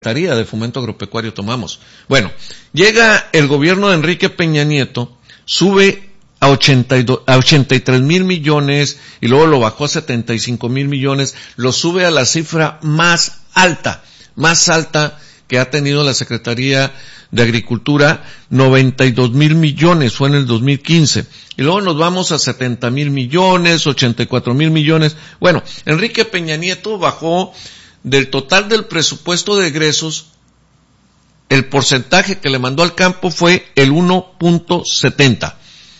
Secretaría de Fomento Agropecuario tomamos. Bueno, llega el gobierno de Enrique Peña Nieto, sube a 83 mil millones y luego lo bajó a 75 mil millones, lo sube a la cifra más alta que ha tenido la Secretaría de Agricultura, 92 mil millones, fue en el 2015. Y luego nos vamos a 70 mil millones, 84 mil millones. Bueno, Enrique Peña Nieto bajó del total del presupuesto de egresos, el porcentaje que le mandó al campo fue el 1.70.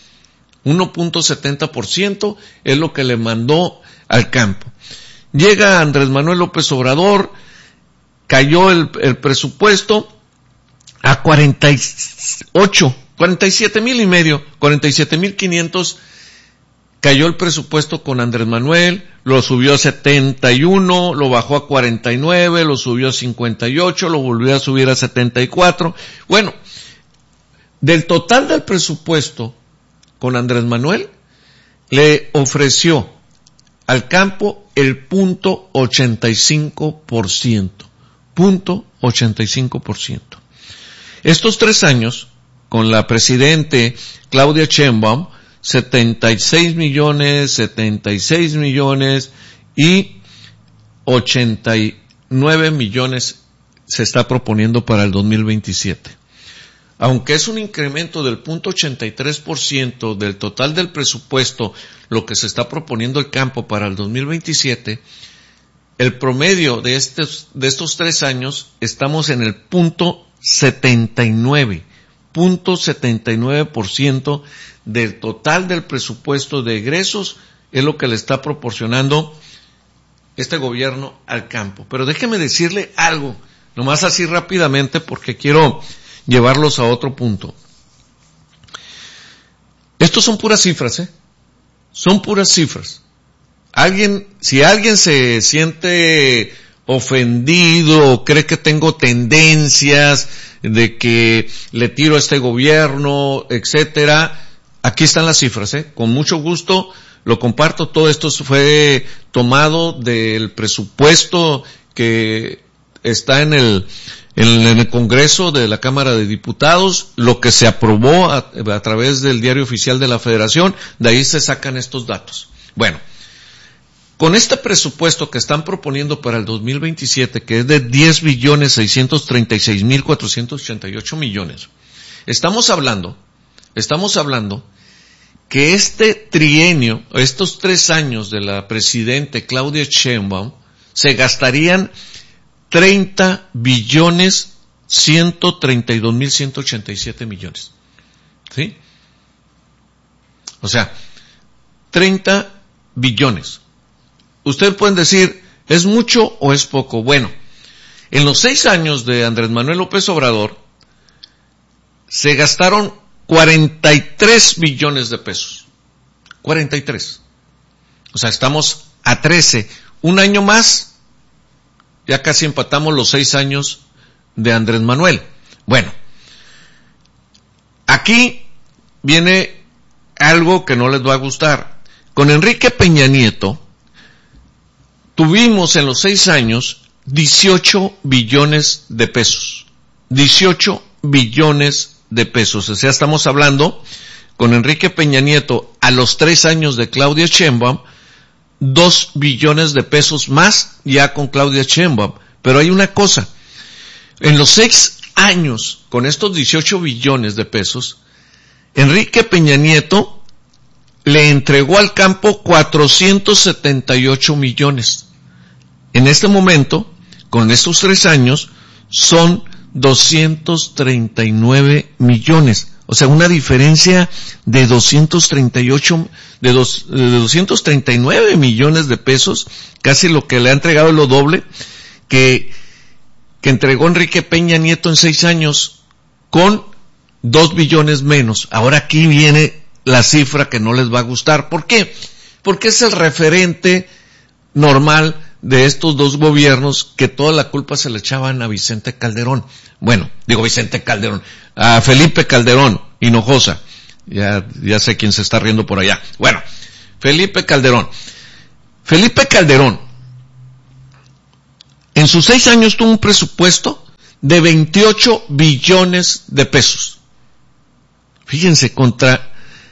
1.70% es lo que le mandó al campo. Llega Andrés Manuel López Obrador, cayó el presupuesto a 47,500, cayó el presupuesto con Andrés Manuel, lo subió a 71, lo bajó a 49, lo subió a 58, lo volvió a subir a 74. Bueno, del total del presupuesto con Andrés Manuel, le ofreció al campo el 0.85%. 0.85%. Estos 3 años, con la presidente Claudia Sheinbaum, 76 millones y 89 millones se está proponiendo para el 2027. Aunque es un incremento del 0.83% del total del presupuesto, lo que se está proponiendo el campo para el 2027, el promedio de estos 3 años estamos en el 0.79% del total del presupuesto de egresos es lo que le está proporcionando este gobierno al campo. Pero déjeme decirle algo, nomás así rápidamente porque quiero llevarlos a otro punto. Estos son puras cifras, son puras cifras. Si alguien se siente ofendido o cree que tengo tendencias de que le tiro a este gobierno, etcétera, aquí están las cifras, con mucho gusto lo comparto. Todo esto fue tomado del presupuesto que está en el Congreso de la Cámara de Diputados, lo que se aprobó a través del Diario Oficial de la Federación, de ahí se sacan estos datos. Bueno, con este presupuesto que están proponiendo para el 2027, que es de 10,636,488 millones, estamos hablando que este trienio, estos 3 años de la presidente Claudia Sheinbaum, se gastarían 30,132,187 millones. ¿Sí? O sea, 30 billones. Ustedes pueden decir, ¿es mucho o es poco? Bueno, en los 6 años de Andrés Manuel López Obrador, se gastaron 43 billones de pesos. 43. O sea, estamos a 13. Un año más, ya casi empatamos los 6 años de Andrés Manuel. Bueno, aquí viene algo que no les va a gustar. Con Enrique Peña Nieto, tuvimos en los 6 años 18 billones de pesos. 18 billones de pesos. O sea, estamos hablando con Enrique Peña Nieto a los 3 años de Claudia Sheinbaum, 2 billones de pesos más ya con Claudia Sheinbaum. Pero hay una cosa, en los 6 años con estos 18 billones de pesos, Enrique Peña Nieto le entregó al campo 478 millones. En este momento, con estos 3 años, son 239 millones. O sea, una diferencia de 239 millones de pesos, casi lo que le ha entregado es lo doble que entregó Enrique Peña Nieto en 6 años, con 2 billones menos. Ahora aquí viene la cifra que no les va a gustar. ¿Por qué? Porque es el referente normal de estos dos gobiernos, que toda la culpa se le echaban a Vicente Calderón. Bueno, digo Vicente Calderón, a Felipe Calderón Hinojosa. Ya sé quién se está riendo por allá. Bueno, Felipe Calderón, en sus 6 años tuvo un presupuesto de 28 billones de pesos. Fíjense, contra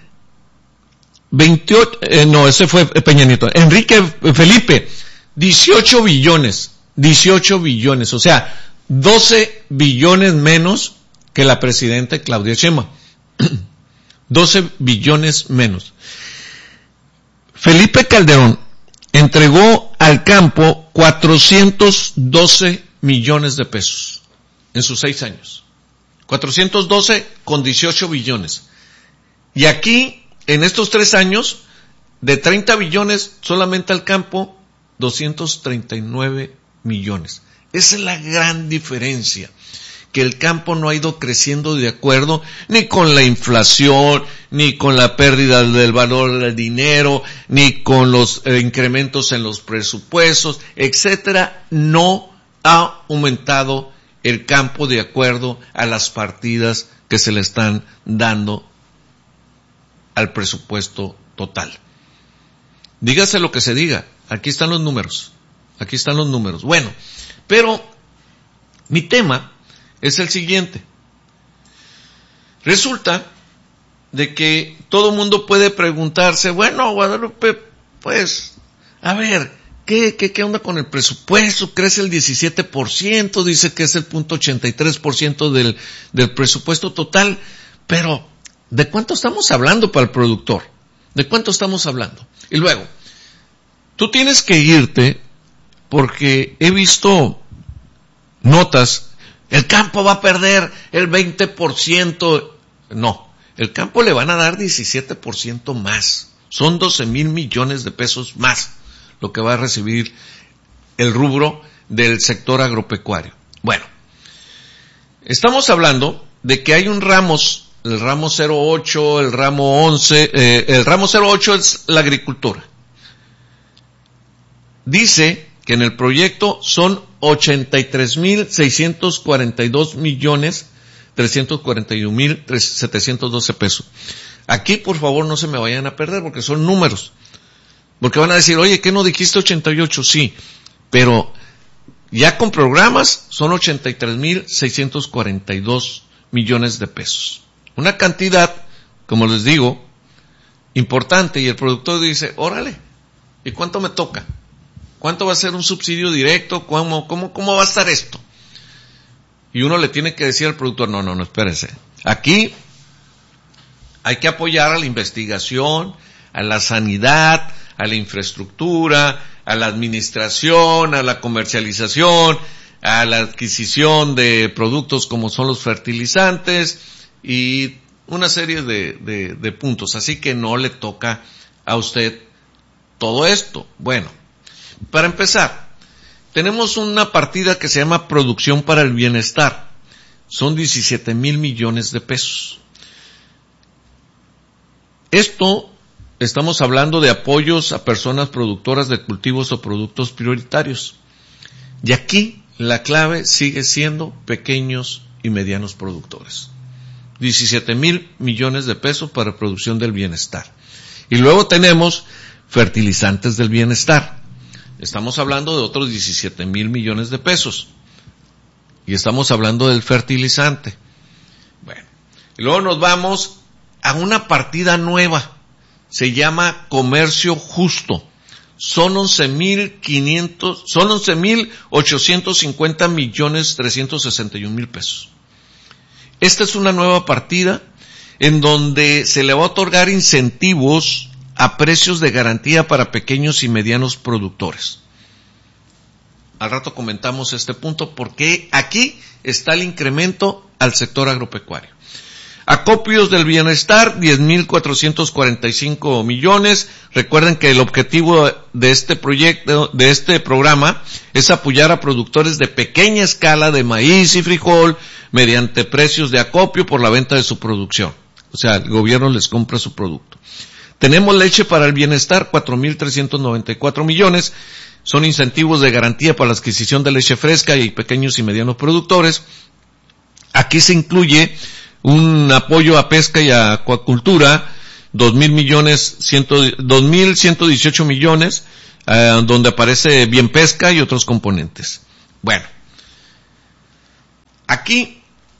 28, ese fue Peña Nieto. Felipe, 18 billones, o sea, 12 billones menos que la presidenta Claudia Sheinbaum. 12 billones menos. Felipe Calderón entregó al campo 412 millones de pesos en sus 6 años. 412 con 18 billones. Y aquí, en estos 3 años, de 30 billones solamente al campo, 239 millones. Esa es la gran diferencia, que el campo no ha ido creciendo de acuerdo ni con la inflación, ni con la pérdida del valor del dinero, ni con los incrementos en los presupuestos, etcétera. No ha aumentado el campo de acuerdo a las partidas que se le están dando al presupuesto total. Dígase lo que se diga, aquí están los números. Bueno, pero mi tema es el siguiente. Resulta de que todo mundo puede preguntarse, bueno, Guadalupe, pues, a ver, ¿qué onda con el presupuesto? Crece el 17%, dice que es el 0.83% del presupuesto total, pero ¿de cuánto estamos hablando para el productor? ¿De cuánto estamos hablando? Y luego, tú tienes que irte, porque he visto notas, el campo va a perder el 20%. No, el campo le van a dar 17% más. Son 12,000 millones de pesos más lo que va a recibir el rubro del sector agropecuario. Bueno, estamos hablando de que hay un ramos, el ramo 08, el ramo 11, el ramo 08 es la agricultura. Dice que en el proyecto son 83,642,341,712 pesos. Aquí, por favor, no se me vayan a perder porque son números. Porque van a decir, oye, ¿qué no dijiste 88? Sí, pero ya con programas son 83,642 millones de pesos. Una cantidad, como les digo, importante, y el productor dice, órale, ¿y cuánto me toca? ¿Cuánto va a ser un subsidio directo? ¿Cómo va a estar esto? Y uno le tiene que decir al productor, no, espérese. Aquí hay que apoyar a la investigación, a la sanidad, a la infraestructura, a la administración, a la comercialización, a la adquisición de productos como son los fertilizantes y una serie de puntos. Así que no le toca a usted todo esto. Bueno, para empezar, tenemos una partida que se llama Producción para el Bienestar. Son 17,000 millones de pesos. Esto, estamos hablando de apoyos a personas productoras de cultivos o productos prioritarios. Y aquí la clave sigue siendo pequeños y medianos productores. 17,000 millones de pesos para producción del bienestar. Y luego tenemos fertilizantes del bienestar. Estamos hablando de otros 17,000 millones de pesos. Y estamos hablando del fertilizante. Bueno, y luego nos vamos a una partida nueva. Se llama Comercio Justo. Son 11,850,361,000 pesos. Esta es una nueva partida en donde se le va a otorgar incentivos a precios de garantía para pequeños y medianos productores. Al rato comentamos este punto porque aquí está el incremento al sector agropecuario. Acopios del bienestar, 10,445 millones. Recuerden que el objetivo de este proyecto, de este programa, es apoyar a productores de pequeña escala de maíz y frijol mediante precios de acopio por la venta de su producción. O sea, el gobierno les compra su producto. Tenemos leche para el bienestar, 4,394 millones. Son incentivos de garantía para la adquisición de leche fresca y pequeños y medianos productores. Aquí se incluye un apoyo a pesca y a acuacultura, 2,118 millones, donde aparece Bien Pesca y otros componentes. Bueno, Aquí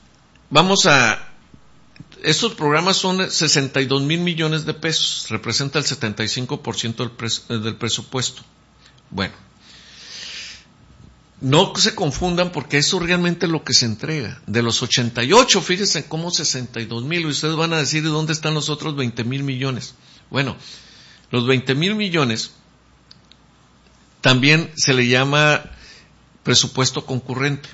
estos programas son 62,000 millones de pesos, representa el 75% del presupuesto. Bueno, no se confundan porque eso realmente es lo que se entrega. De los 88, fíjense cómo 62,000, y ustedes van a decir, ¿de dónde están los otros 20,000 millones? Bueno, los 20,000 millones también se le llama presupuesto concurrente.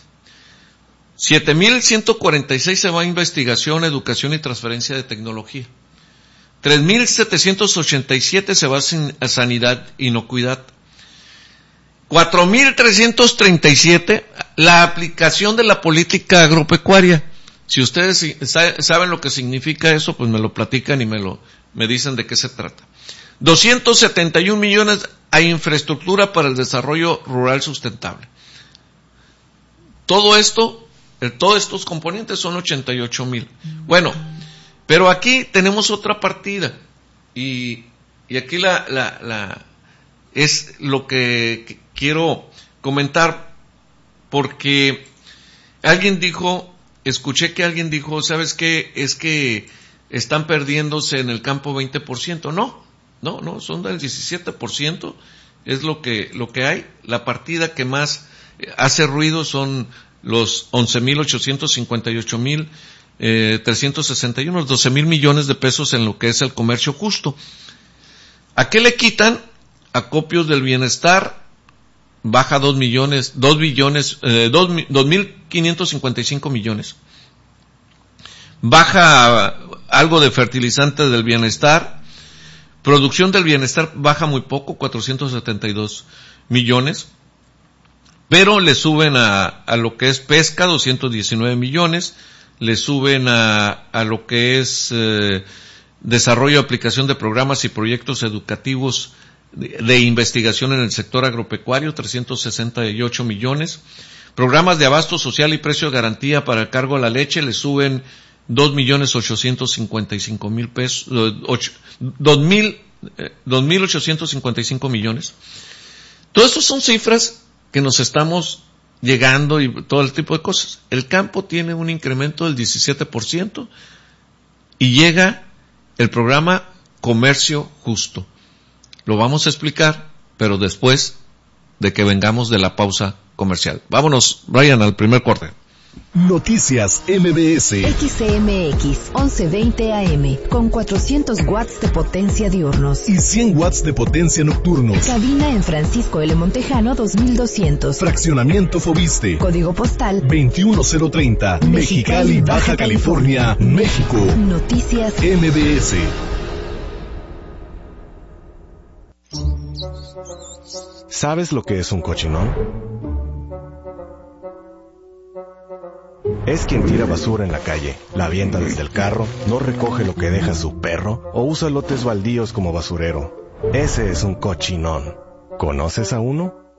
7,146 se va a investigación, educación y transferencia de tecnología. 3,787 se va a sanidad, inocuidad. 4,337 la aplicación de la política agropecuaria. Si ustedes saben lo que significa eso, pues me lo platican y me dicen de qué se trata. 271 millones a infraestructura para el desarrollo rural sustentable. Todos estos componentes son 88,000. Bueno, pero aquí tenemos otra partida y aquí es lo que quiero comentar, porque escuché que alguien dijo, ¿sabes qué? Es que están perdiéndose en el campo 20%. No, son del 17%, es lo que hay. La partida que más hace ruido son los 11,858,361, 12,000 millones de pesos en lo que es el comercio justo. ¿A qué le quitan? Acopios del bienestar, baja 2,555 millones. Baja algo de fertilizante del bienestar. Producción del bienestar baja muy poco, 472 millones. Pero le suben a lo que es pesca, 219 millones. Le suben a lo que es desarrollo y aplicación de programas y proyectos educativos de investigación en el sector agropecuario, 368 millones. Programas de abasto social y precio de garantía para el cargo a la leche le suben 2,855,000 pesos, 2,855 millones. Todo esto son cifras que nos estamos llegando y todo el tipo de cosas. El campo tiene un incremento del 17% y llega el programa Comercio Justo. Lo vamos a explicar, pero después de que vengamos de la pausa comercial. Vámonos, Brian, al primer corte. Noticias MBS. XCMX 1120 AM con 400 watts de potencia diurnos y 100 watts de potencia nocturnos. Cabina en Francisco L. Montejano 2200. Fraccionamiento Fobiste. Código postal 21030. Mexicali, Baja California, México. Noticias MBS. ¿Sabes lo que es un cochinón? Es quien tira basura en la calle, la avienta desde el carro, no recoge lo que deja su perro o usa lotes baldíos como basurero. Ese es un cochinón. ¿Conoces a uno?